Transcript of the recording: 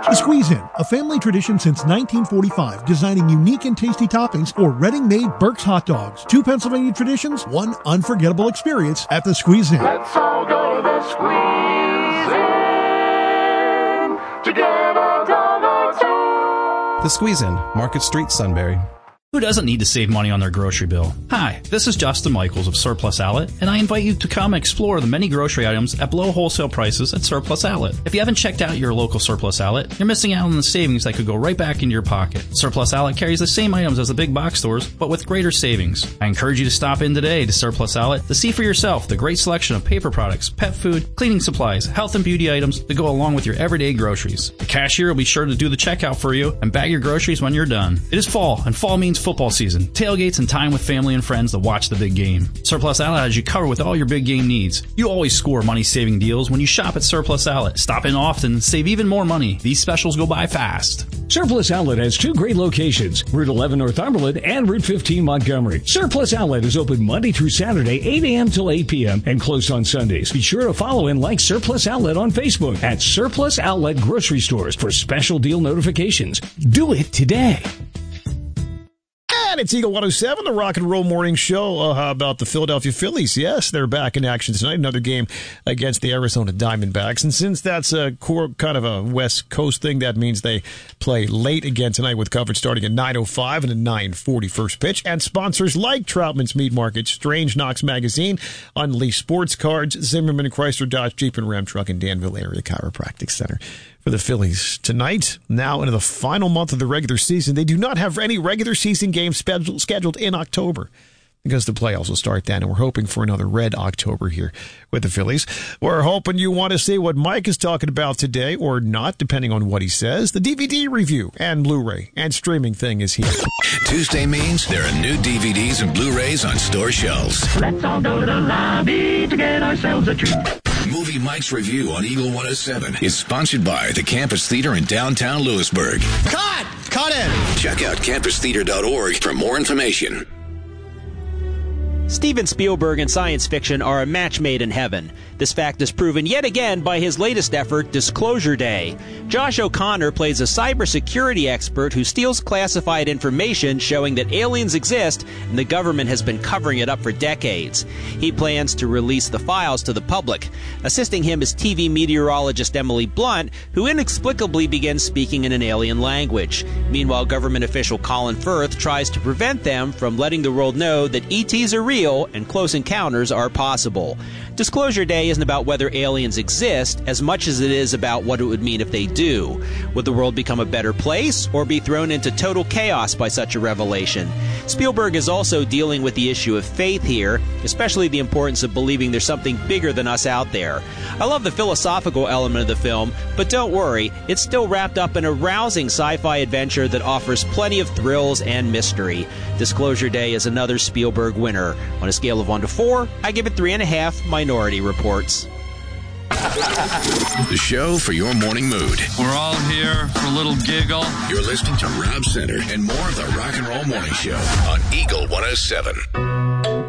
The Squeeze In, a family tradition since 1945, designing unique and tasty toppings for Reading-made Burke's hot dogs. 2 Pennsylvania traditions, 1 unforgettable experience at the Squeeze In. Let's all go to the Squeeze In to get a dog or two. The Squeeze In, Market Street, Sunbury. Who doesn't need to save money on their grocery bill? Hi, this is Justin Michaels of Surplus Outlet, and I invite you to come explore the many grocery items at below wholesale prices at Surplus Outlet. If you haven't checked out your local Surplus Outlet, you're missing out on the savings that could go right back into your pocket. Surplus Outlet carries the same items as the big box stores, but with greater savings. I encourage you to stop in today to Surplus Outlet to see for yourself the great selection of paper products, pet food, cleaning supplies, health and beauty items that go along with your everyday groceries. The cashier will be sure to do the checkout for you and bag your groceries when you're done. It is fall, and fall means football season, tailgates, and time with family and friends to watch the big game. Surplus Outlet has you covered with all your big game needs. You always score money-saving deals when you shop at Surplus Outlet. Stop in often and save even more money. These specials go by fast. Surplus Outlet has 2 great locations, Route 11 Northumberland and Route 15 Montgomery. Surplus Outlet is open Monday through Saturday, 8 a.m. till 8 p.m. and closed on Sundays. Be sure to follow and like Surplus Outlet on Facebook at Surplus Outlet Grocery Stores for special deal notifications. Do it today. And it's Eagle 107, the Rock and Roll Morning Show. How about the Philadelphia Phillies? Yes, they're back in action tonight. Another game against the Arizona Diamondbacks. And since that's a core kind of a West Coast thing, that means they play late again tonight with coverage starting at 9:05 and a 9:40 first pitch. And sponsors like Troutman's Meat Market, Strange Knox Magazine, Unleashed Sports Cards, Zimmerman Chrysler Dodge Jeep and Ram Truck, and Danville Area Chiropractic Center. For the Phillies tonight, now into the final month of the regular season. They do not have any regular season games scheduled in October because the playoffs will start then, and we're hoping for another red October here with the Phillies. We're hoping you want to see what Mike is talking about today, or not, depending on what he says. The DVD review and Blu-ray and streaming thing is here. Tuesday means there are new DVDs and Blu-rays on store shelves. Let's all go to the lobby to get ourselves a treat. Movie Mike's Review on Eagle 107 is sponsored by the Campus Theater in downtown Lewisburg. Cut it! Check out campustheater.org for more information. Steven Spielberg and science fiction are a match made in heaven. This fact is proven yet again by his latest effort, Disclosure Day. Josh O'Connor plays a cybersecurity expert who steals classified information showing that aliens exist and the government has been covering it up for decades. He plans to release the files to the public. Assisting him is TV meteorologist Emily Blunt, who inexplicably begins speaking in an alien language. Meanwhile, government official Colin Firth tries to prevent them from letting the world know that ETs are real and close encounters are possible. Disclosure Day isn't about whether aliens exist as much as it is about what it would mean if they do. Would the world become a better place or be thrown into total chaos by such a revelation? Spielberg is also dealing with the issue of faith here, especially the importance of believing there's something bigger than us out there. I love the philosophical element of the film, but don't worry, it's still wrapped up in a rousing sci-fi adventure that offers plenty of thrills and mystery. Disclosure Day is another Spielberg winner. On a scale of 1 to 4, I give it 3.5 Minority Reports. The show for your morning mood. We're all here for a little giggle. You're listening to Rob Center and more of the Rock and Roll Morning Show on Eagle 107.